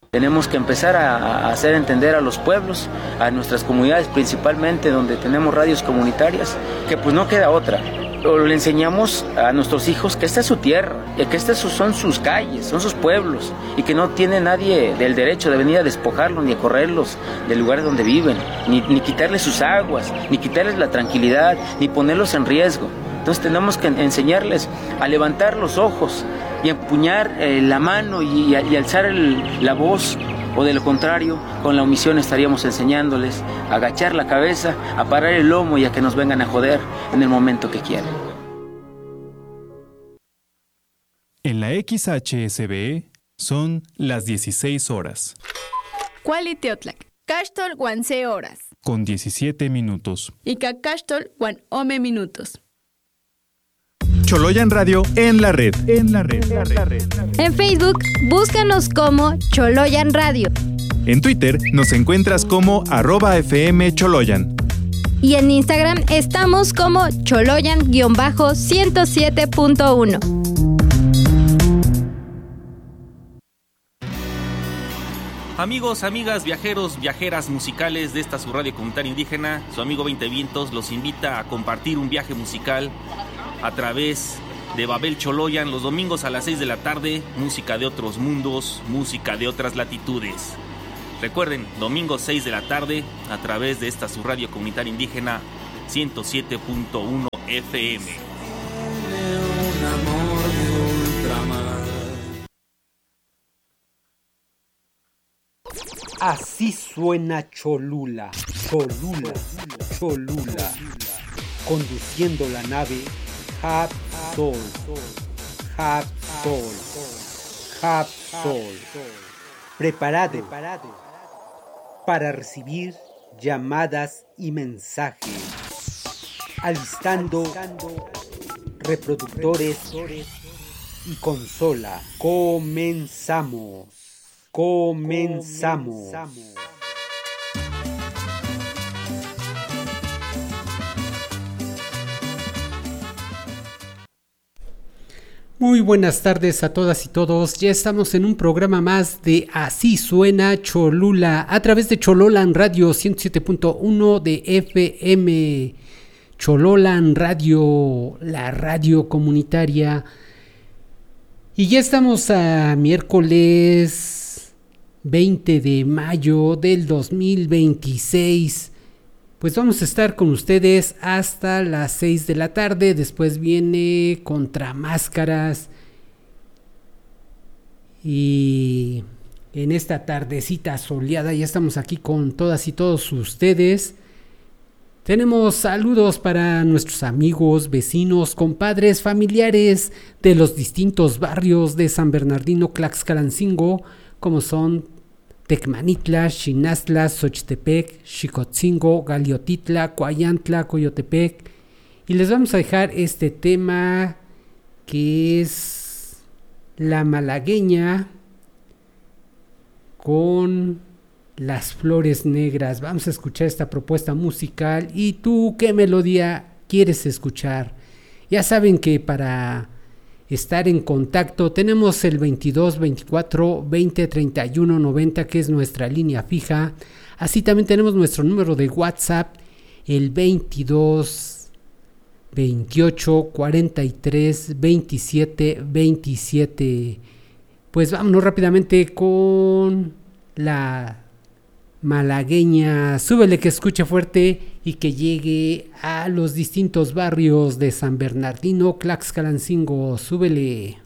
Tenemos que empezar a hacer entender a los pueblos, a nuestras comunidades principalmente, donde tenemos radios comunitarias, que pues no queda otra. O le enseñamos a nuestros hijos que esta es su tierra, y que estas son sus calles, son sus pueblos, y que no tiene nadie del derecho de venir a despojarlos ni a correrlos del lugar donde viven, ni quitarles sus aguas, ni quitarles la tranquilidad, ni ponerlos en riesgo. Entonces tenemos que enseñarles a levantar los ojos y empuñar la mano y alzar la voz, o de lo contrario, con la omisión estaríamos enseñándoles a agachar la cabeza, a parar el lomo y a que nos vengan a joder en el momento que quieran. En la XHSB son las 16 horas. Cualiteotlac, Caxtol 11 horas. Con 17 minutos. Y Caxtol 11 minutos. Choloyan Radio en la red. En Facebook, búscanos como Choloyan Radio. En Twitter nos encuentras como @FMCholoyan. Y en Instagram estamos como Choloyan-107.1. Amigos, amigas, viajeros, viajeras musicales de esta su radio comunitaria indígena, su amigo 20 Vientos los invita a compartir un viaje musical a través de Babel Choloyan los domingos a las 6 de la tarde, música de otros mundos, música de otras latitudes. Recuerden, domingos 6 de la tarde, a través de esta su radio comunitaria indígena 107.1 FM. Así suena Cholula, Cholula, Cholula, conduciendo la nave Hap-Sol, Hap-Sol, Hap-Sol, preparado para recibir llamadas y mensajes, alistando reproductores y consola. Comenzamos. Muy buenas tardes a todas y todos. Ya estamos en un programa más de Así Suena Cholula a través de Chololan Radio 107.1 de FM. Chololan Radio, la radio comunitaria. Y ya estamos a miércoles 20 de mayo del 2026. Pues vamos a estar con ustedes hasta las 6 de la tarde. Después viene Contra Máscaras. Y en esta tardecita soleada ya estamos aquí con todas y todos ustedes. Tenemos saludos para nuestros amigos, vecinos, compadres, familiares de los distintos barrios de San Bernardino, Tlaxcalancingo, como son Tecmanitla, Xinastla, Xochitepec, Xicotzingo, Galiotitla, Coayantla, Coyotepec. Y les vamos a dejar este tema que es La Malagueña con Las Flores Negras. Vamos a escuchar esta propuesta musical. ¿Y tú qué melodía quieres escuchar? Ya saben que para estar en contacto tenemos el 22 24 20 31 90, que es nuestra línea fija. Así también tenemos nuestro número de WhatsApp, el 22 28 43 27 27. Pues vámonos rápidamente con la malagueña. Súbele, que escuche fuerte y que llegue a los distintos barrios de San Bernardino, Tlaxcalancingo. Súbele.